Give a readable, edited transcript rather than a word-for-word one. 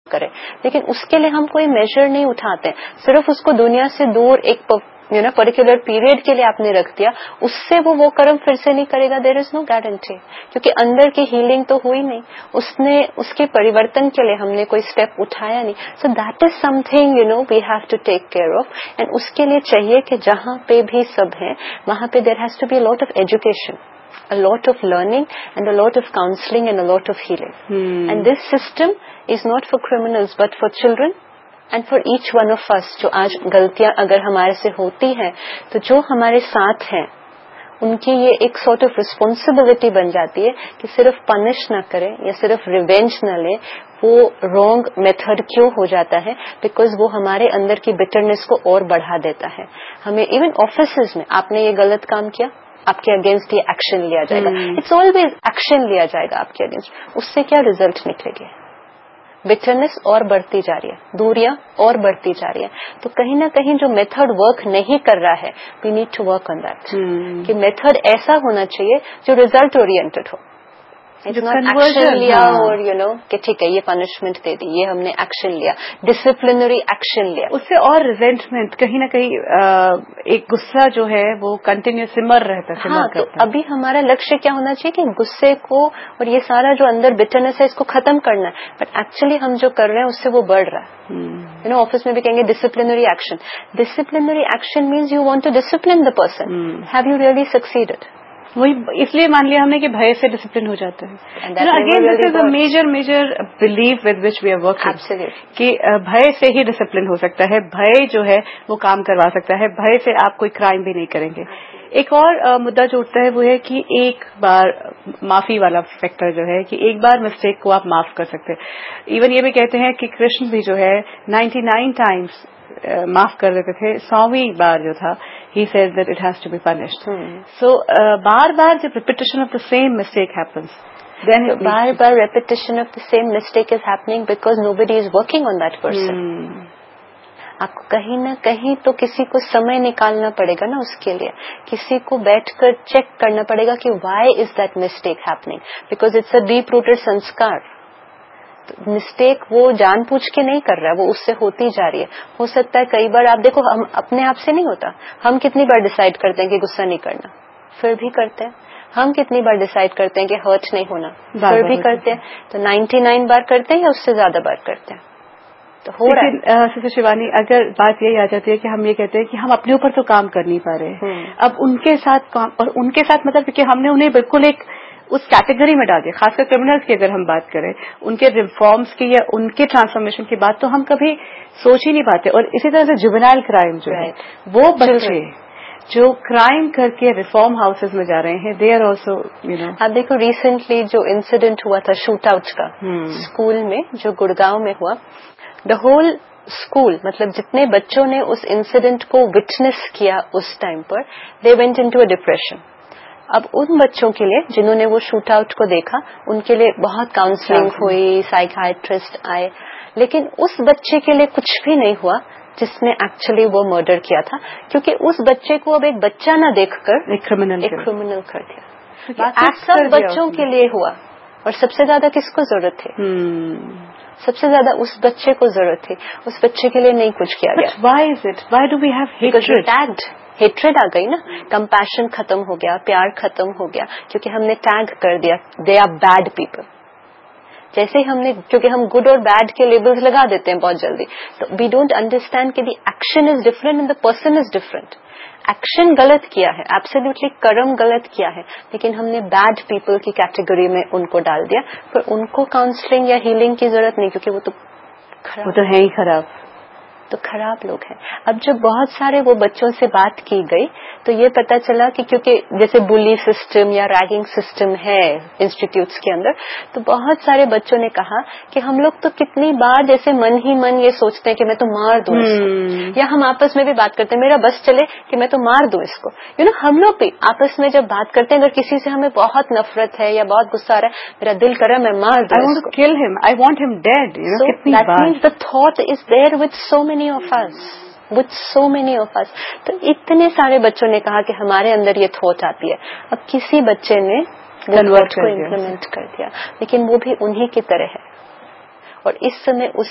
کرے. لیکن اس کے لیے ہم کوئی میجر نہیں اٹھاتے, صرف اس کو دنیا سے دور ایک پرٹیکولر پیریڈ کے لیے آپ نے رکھ دیا, اس سے وہ کرم پھر سے نہیں کرے گا. دیر از نو گارنٹی, کیونکہ اندر کی ہیلنگ تو ہوئی نہیں, اس کے پریورتن کے لیے ہم نے کوئی اسٹیپ اٹھایا نہیں. So that is some thing we have to take care of. And اس کے لیے چاہیے کہ جہاں پہ بھی سب ہیں وہاں پہ there has to be a lot of education, a lot of learning and a lot of counseling and a lot of healing. And this system is not for criminals but for children and for each one of us. جو آج غلطیاں اگر ہمارے سے ہوتی ہیں تو جو ہمارے ساتھ ہیں ان کی یہ ایک سارٹ آف ریسپانسبلٹی بن جاتی ہے کہ صرف پنش نہ کریں یا صرف ریونج نہ لیں. وہ رانگ میتھڈ کیوں ہو جاتا ہے؟ بیکاز وہ ہمارے اندر کی بٹرنس کو اور بڑھا دیتا ہے. ہمیں ایون آفیسز میں آپ نے یہ غلط کام کیا, آپ کے اگینسٹ یہ ایکشن لیا جائے گا. اٹس آلویز ایکشن لیا جائے گا آپ کے اگینسٹ. اس سے کیا ریزلٹ نکلے گے؟ بٹرنس اور بڑھتی جا رہی ہے, دوریاں اور بڑھتی جا رہی ہیں. تو کہیں نہ کہیں جو میتھڈ ورک نہیں کر رہا ہے, we need to work on that. کہ میتھڈ ایسا ہونا چاہیے جو ریزلٹ اورینٹڈ ہو. ایکشن لیا اور کہ ٹھیک ہے یہ پنشمنٹ دے دی, یہ ہم نے ایکشن لیا, ڈسپلنری ایکشن لیا, اس سے اور ریزنٹمنٹ کہیں نہ کہیں ایک غصہ جو ہے وہ کنٹینیو سمر رہتا ہے. ہاں, تو ابھی ہمارا لکष्य کیا ہونا چاہیے کہ غصے کو اور یہ سارا جو اندر بٹرنس ہے اس کو ختم کرنا ہے. بٹ ایکچولی ہم جو کر رہے ہیں اس سے وہ بڑھ رہا ہے. آفس میں بھی کہیں گے disciplinary action. Disciplinary action means you want to discipline the person. Have you really سکسیڈڈ؟ وہی اس لیے مان لیا ہم نے کہ بھے سے ڈسپلن ہو جاتا ہے. Again this is a major belief with which we are working کہ بھے سے ہی ڈسپلن ہو سکتا ہے. بھے جو ہے وہ کام کروا سکتا ہے. بھے سے آپ کوئی کرائم بھی نہیں کریں گے. ایک اور مدعا جو اٹھتا ہے وہ ہے کہ ایک بار معافی والا فیکٹر جو ہے کہ ایک بار مسٹیک کو آپ معاف کر سکتے. ایون یہ بھی کہتے ہیں کہ کرشن بھی جو ہے 99 ٹائمز معاف کر دیتے تھے, 100ویں بار جو تھا he says that it has to be punished. So بار بار جب repetition of the same mistake happens, then bar bar repetition of the same mistake is happening because nobody is working on that person. آپ کو کہیں نہ کہیں تو کسی کو سمے نکالنا پڑے گا نا اس کے لیے, کسی کو بیٹھ کر چیک کرنا پڑے گا کہ why is that mistake happening, because it's a deep rooted sanskar. Mistake وہ جان پوچھ کے نہیں کر رہا ہے, وہ اس سے ہوتی جا رہی ہے. ہو سکتا ہے کئی بار آپ دیکھو ہم اپنے آپ سے نہیں ہوتا. ہم کتنی بار ڈیسائیڈ کرتے ہیں کہ غصہ نہیں کرنا, پھر بھی کرتے ہیں. ہم کتنی بار ڈیسائیڈ کرتے ہیں کہ ہرٹ نہیں ہونا, پھر بھی کرتے ہیں. تو 99 بار کرتے ہیں یا اس سے زیادہ بار کرتے ہیں. تو ہو رہا ہے. سسٹر شیوانی, اگر بات یہی آ جاتی ہے کہ ہم یہ کہتے ہیں کہ ہم اپنے اوپر تو کام کر نہیں پا رہے, اب ان کے ساتھ کام, اور ان کے ساتھ مطلب کہ ہم نے انہیں بالکل ایک اس کیٹیگری میں ڈال دیا, خاص کر کرمنلز کی اگر ہم بات کریں, ان کے ریفارمز کی یا ان کے ٹرانسفارمیشن کی بات تو ہم کبھی سوچ ہی نہیں پاتے. اور اسی طرح سے جوینائل کرائم جو ہے, وہ بچے جو کرائم کر کے ریفارم ہاؤسز میں جا رہے ہیں, دے آر آلسو اب دیکھو ریسنٹلی جو انسیڈنٹ ہوا تھا شوٹ آؤٹ کا اسکول میں, جو گڑگاؤں میں ہوا, دا ہول اسکول, مطلب جتنے بچوں نے اس انسیڈنٹ کو وٹنس کیا اس time per, they went into a depression. اب ان بچوں کے لیے جنہوں نے وہ شوٹ آؤٹ کو دیکھا, ان کے لیے بہت کاؤنسلنگ ہوئی, سائیکیاٹرسٹ آئے, لیکن اس بچے کے لیے کچھ بھی نہیں ہوا جس نے ایکچولی وہ مرڈر کیا تھا, کیونکہ اس بچے کو اب ایک بچہ نہ دیکھ کر ایک کرمنل کر دیا. سب بچوں کے لیے ہوا, اور سب سے زیادہ کس کو ضرورت تھی؟ سب سے زیادہ اس بچے کو ضرورت تھی, اس بچے کے لیے نہیں کچھ کیا گیا. Y is it, why do we have hatred? Hatred آ گئی نا, کمپیشن ختم ہو گیا, پیار ختم ہو گیا, کیونکہ ہم نے ٹیگ کر دیا دے آر بیڈ پیپل. جیسے ہی ہم نے, کیونکہ ہم گڈ اور بیڈ کے لیبلز لگا دیتے ہیں بہت جلدی, تو وی ڈونٹ انڈرسٹینڈ کہ the action is different and the person is different. Action غلط کیا ہے, ایبسلیوٹلی کرم غلط کیا ہے, لیکن ہم نے بیڈ پیپل کی کیٹیگری میں ان کو ڈال دیا. پر ان کو کاؤنسلنگ یا ہیلنگ کی ضرورت نہیں, کیونکہ وہ تو ہے ہی خراب, تو خراب لوگ ہیں. اب جب بہت سارے وہ بچوں سے بات کی گئی تو یہ پتا چلا کہ کیونکہ جیسے بلی سسٹم یا ریگنگ سسٹم ہے انسٹیٹیوٹس کے اندر, تو بہت سارے بچوں نے کہا کہ ہم لوگ تو کتنی بار جیسے من ہی من یہ سوچتے ہیں کہ میں تو مار دوں اس کو, یا ہم آپس میں بھی بات کرتے ہیں میرا بس چلے کہ میں تو مار دوں اس کو. ہم لوگ بھی آپس میں جب بات کرتے ہیں, اگر کسی سے ہمیں بہت نفرت ہے یا بہت غصہ آ رہا ہے, میرا دل کر رہا ہے میں مار دوں, I want to kill him, I want him dead. So that means the thought is there with so many of us. تو اتنے سارے بچوں نے کہا کہ ہمارے اندر یہ تھاٹ آتی ہے. اب کسی بچے نے کنورٹ کو امپلیمنٹ کر دیا, لیکن وہ بھی انہی کی طرح ہے, اور اس سمے اس